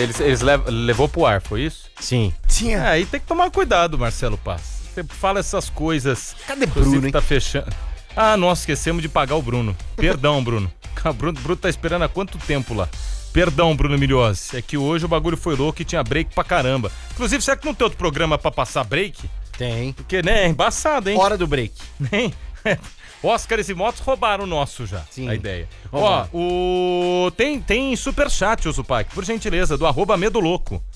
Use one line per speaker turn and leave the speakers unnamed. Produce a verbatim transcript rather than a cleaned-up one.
eles, eles lev, levou pro ar, foi isso?
Sim.
Tinha. É, aí tem que tomar cuidado, Marcelo Paz. Você fala essas coisas.
Cadê Bruno, hein?
Tá fechando. Ah, nós esquecemos de pagar o Bruno. Perdão, Bruno. O Bruno, Bruno tá esperando há quanto tempo lá? Perdão, Bruno Milhose. É que hoje o bagulho foi louco e tinha break pra caramba. Inclusive, será que não tem outro programa pra passar break?
Tem.
Porque, né, é embaçado, hein?
Hora do break.
Nem. Oscars e motos roubaram o nosso já.
Sim.
A ideia.
Vamos
Ó,
lá.
o... Tem, tem superchat, ô Zupac, por gentileza, do arroba Medo Louco.